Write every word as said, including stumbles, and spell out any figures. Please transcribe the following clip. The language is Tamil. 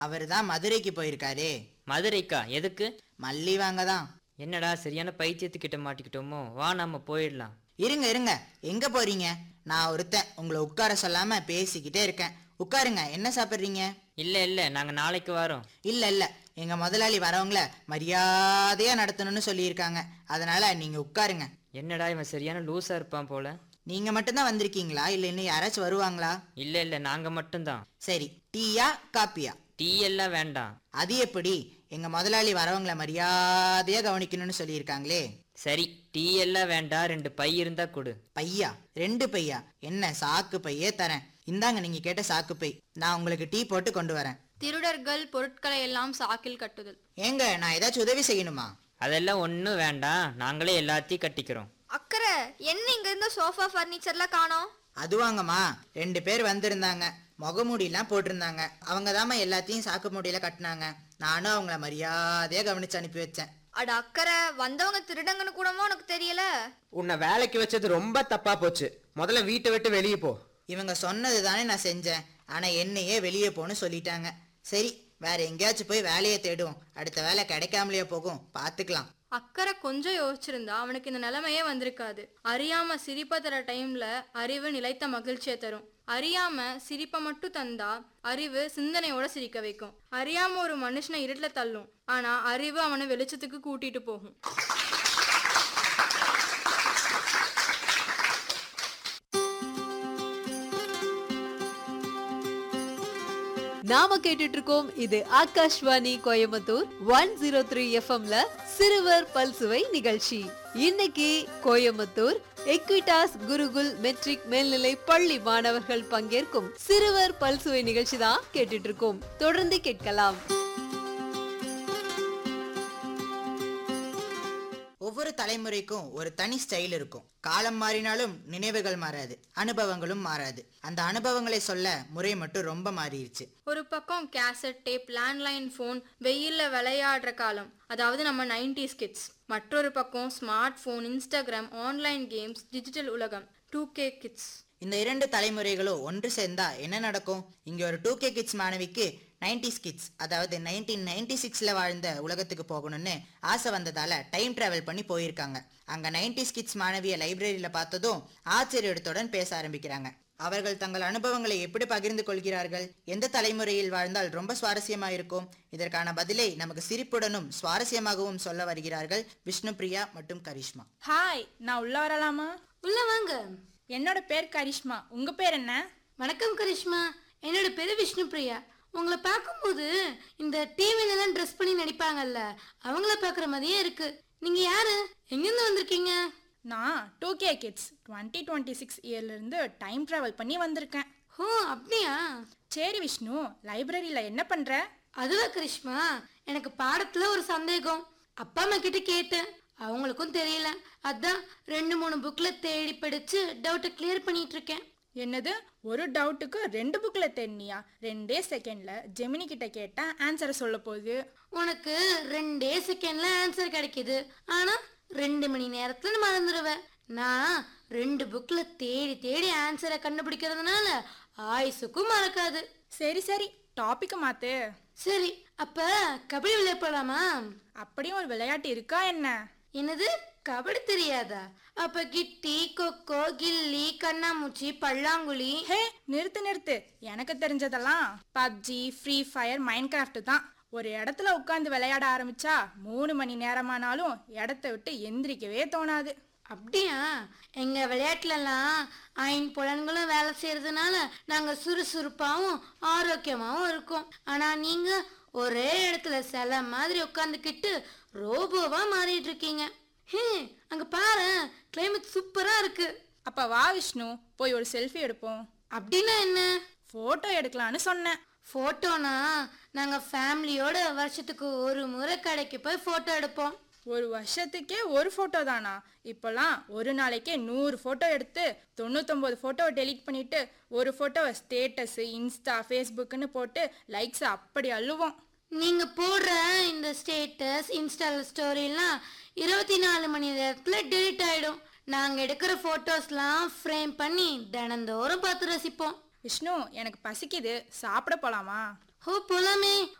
அவர் தான் மதுரைக்கு போயிருக்காரே. மதுரைக்கா? எதுக்கு? மல்லி வாங்க தான். என்னடா சரியான பைத்தியத்துக்கிட்ட மாட்டிக்கிட்டோமோ? வா நம்ம போயிடலாம். இருங்க இருங்க, எங்க போறீங்க? நான் ஒருத்தன் உங்களை உட்கார சொல்லாம பேசிக்கிட்டே இருக்கேன். உட்காருங்க. என்ன சாப்பிட்றீங்க? இல்லை இல்லை, நாங்கள் நாளைக்கு வரோம். இல்ல இல்ல, எங்க முதலாளி வரவங்கள மரியாதையா நடத்தணும்னு சொல்லியிருக்காங்க. அதனால நீங்க உட்காருங்க. என்னடா இவன் சரியான லூஸாக இருப்பான் போல. நீங்க மட்டும்தான் வந்திருக்கீங்களா, இல்ல இன்னும் யாராச்சும் வருவாங்களா? இல்லை இல்லை, நாங்கள் மட்டும்தான். சரி, டீயா காப்பியா? டீ எல்லாம் வேண்டாம். அது எப்படி? எங்க முதலாளி வரவங்கள மரியாதையா கவனிக்கணும்னு சொல்லியிருக்காங்களே. சரி, டீ எல்லாம் வேண்டாம், ரெண்டு பை இருந்தா கொடு. பையா? ரெண்டு பையா? என்ன சாக்கு பையே தரேன். இந்தாங்க நீங்க கேட்ட சாக்கு பை. நான் உங்களுக்கு டீ போட்டு கொண்டு வரேன். திருடர்கள் பொருட்களை எல்லாம் சாக்கில் கட்டுதல். ஏங்க, நான் ஏதாச்சும் உதவி செய்யணுமா? அதெல்லாம் ஒன்றும் வேண்டாம், நாங்களே எல்லாத்தையும் கட்டிக்கிறோம். அக்கறை, என்ன இங்க இருந்த சோஃபா ஃபர்னிச்சர்லாம் காணோம்? அது வாங்கம்மா, ரெண்டு பேர் வந்திருந்தாங்க. முகமூடிலாம் போட்டிருந்தாங்க. அவங்க தாம்மா எல்லாத்தையும் சாக்கு மூடியில கட்டினாங்க. நானும் அவங்கள மரியாதையா கவனிச்சு அனுப்பி வச்சேன். அட அக்கறை, வந்தவங்க திருடங்கன்னு கூடமோ உனக்கு தெரியல? உன்னை வேலைக்கு வச்சது ரொம்ப தப்பா போச்சு. முதல்ல வீட்டை விட்டு வெளியே போ. இவங்க சொன்னது தானே நான் செஞ்சேன். ஆனா என்னையே வெளியே போன்னு சொல்லிட்டாங்க. சரி, வேற எங்கேயாச்சும் போய் வேலையை தேடுவோம். அடுத்த வேலை கிடைக்காமலேயே போகும், பாத்துக்கலாம். அக்கறை கொஞ்சம் யோசிச்சிருந்தா அவனுக்கு இந்த நிலைமையே வந்திருக்காது. அறியாம சிரிப்ப தர டைம்ல அறிவு நிலைத்த மகிழ்ச்சியை தரும். அறியாம சிரிப்பை மட்டும் தந்தா அறிவு சிந்தனையோட சிரிக்க வைக்கும். அறியாம ஒரு மனுஷனை இருட்டுல தள்ளும், ஆனா அறிவு அவனை வெளிச்சத்துக்கு கூட்டிட்டு போகும். நாம கேட்டுட்டு இருக்கோம் இது Akashvani Coimbatore one zero three எஃப்எம்ல சிறுவர் பல்சுவை நிகழ்ச்சி. இன்னைக்கு கோயம்புத்தூர் எக்விடாஸ் குருகுல் மெட்ரிக் மேல்நிலை பள்ளி மாணவர்கள் பங்கேற்கும் சிறுவர் பல்சுவை நிகழ்ச்சி தான் கேட்டுட்டு இருக்கோம். தொடர்ந்து கேட்கலாம். ஒவ்வொரு தலைமுறைக்கும் ஒரு தனி ஸ்டைல் இருக்கும். காலம் மாறினாலும் நினைவுகள் மாறாது, அனுபவங்களும் மாறாது. அந்த அனுபவங்களை சொல்ல முறை மட்டும் ரொம்ப மாறிடுச்சு. ஒரு பக்கம் கேசட் டேப், லேண்ட்லைன் போன், வெயில்ல விளையாடுற காலம், அதாவது நம்ம நைன்டிஸ் கிட்ஸ். மற்றொரு பக்கம் smart phone, Instagram, online games, digital உலகம், டூ கே கிட்ஸ். இந்த இரண்டு தலைமுறைகளும் ஒன்று சேர்ந்தா என்ன நடக்கும்? இங்க ஒரு டூ கே கிட்ஸ் மாணவிக்கு நைன்டிஸ் கிட்ஸ், அதாவது நைன்டீன் நைன்டி சிக்ஸ்ல வாழ்ந்த உலகத்துக்கு போகணும்னு ஆசை வந்ததால டைம் டிராவல் பண்ணி போயிருக்காங்க. அங்க நைன்டிஸ் கிட்ஸ் மாணவிய லைப்ரரியில பார்த்ததும் ஆச்சரியத்துடன் பேச ஆரம்பிக்கிறாங்க. அவர்கள் தங்கள் அனுபவங்களை எப்படி பகிர்ந்து கொள்கிறார்கள்? எந்த தலைமுறையில் வாழ்ந்தால் ரொம்ப சுவாரஸ்யமா இருக்கும்? இதற்கான பதிலை நமக்கு சிரிப்புடனும் சுவாரஸ்யமாகவும் சொல்ல வருகிறார்கள் விஷ்ணுபிரியா மற்றும் கரிஷ்மா. ஹாய், நான் உள்ள வரலாமா? உள்ள வாங்க. என்னோட பேர் கரிஷ்மா, உங்க பேர் என்ன? வணக்கம் கரிஷ்மா, என்னோட பேரு விஷ்ணுபிரியா. உங்களை பார்க்கும்போது இந்த டிவிலலாம் ட்ரெஸ் பண்ணி நடிப்பாங்கல்ல, அவங்கள பார்க்குற மாதிரியே இருக்கு. நீங்க யாரு? எங்கிருந்து வந்திருக்கீங்க? நான் two K kids twenty twenty six இயர்லேருந்து time travel பண்ணி வந்திருக்கேன். ஓ அப்படியா? சரி விஷ்ணு, லைப்ரரியில் என்ன பண்ணுற? அதுவா கரிஷ்மா, எனக்கு பாடத்துல ஒரு சந்தேகம். அப்பா அம்மா கிட்ட கேட்டேன், அவங்களுக்கும் தெரியல. அதான் ரெண்டு மூணு புக்ல தேடி படிச்சு டவுட்டை கிளியர் பண்ணிட்டு இருக்கேன். என்னது, ஒரு டவுட்டுக்கு ரெண்டு புக்கில் தேடினியா? ரெண்டே செகண்ட்ல ஜெமினி கிட்ட கேட்டேன், ஆன்சரை சொல்ல போகுது. உனக்கு ரெண்டே செகண்ட்ல ஆன்சர் கிடைக்குது, ஆனா ரெண்டு மணி நேரத்துல மறந்துடுவேன். நான் ரெண்டு புக்ல தேடி தேடி ஆன்சரை கண்டுபிடிக்கிறதுனால ஆயுசுக்கும் மறக்காது. சரி சரி, டாபிக் மாத்து. சரி, அப்ப கபடி விளையாடலாமா? அப்படியும் ஒரு விளையாட்டு இருக்கா என்ன? என்னது, கபடி தெரியாதா? அப்ப கிட்டி, கொக்கோ, கில்லி, கண்ணாமூச்சி, பல்லாங்குழி. ஹே, நிறுத்து நிறுத்து. எனக்கு தெரிஞ்சதெல்லாம் PUBG, free fire, mind craft தான். ஒரு இடத்துல உட்காந்து விளையாட ஆரம்பிச்சா மூணு மணி நேரமானாலும் இடத்த விட்டு எந்திரிக்கவே தோணாது. அப்படியா? எங்க விளையாட்டுலலாம் ஐந்து புலன்களும் வேலை செய்யறதுனால நாங்க சுறுசுறுப்பாவும் ஆரோக்கியமாவும் இருக்கோம். ஆனா நீங்க ஒரே இடத்துல சில மாதிரி உட்காந்துக்கிட்டு ரோபோவா மாறிட்டு இருக்கீங்க. ஹே, அங்க பாரு, கிளைமேட் சூப்பரா இருக்கு. அப்ப வா விஷ்ணு, போய் ஒரு செல்ஃபி எடுப்போம். அப்படின்னா என்ன? போட்டோ எடுக்கலான்னு சொன்னேன். போட்டோனா நாங்க ஃபேமிலியோட வருஷத்துக்கு ஒரு முறை கடைக்கு போய் போட்டோ எடுப்போம். ஒரு வருஷத்துக்கே ஒரு ஃபோட்டோ தானா? இப்போலாம் ஒரு நாளைக்கே நூறு ஃபோட்டோ எடுத்து தொண்ணூத்தொம்பது ஃபோட்டோவை டெலீட் பண்ணிட்டு ஒரு ஃபோட்டோவை ஸ்டேட்டஸு, இன்ஸ்டா, ஃபேஸ்புக்குன்னு போட்டு லைக்ஸ் அப்படி அள்ளுவோம். நீங்க போடுற இந்த ஸ்டேட்டஸ், இன்ஸ்டா ஸ்டோரிலாம் இருபத்தி நாலு மணி நேரத்துல டெலிட் ஆயிடும். நாங்க எடுக்கிற போட்டோஸ்லாம் ஃப்ரேம் பண்ணி தினந்தோறும் பார்த்து ரசிப்போம். விஷ்ணு, எனக்கு பசிக்குது, சாப்பிட போலாமா? ஓ போலாமே.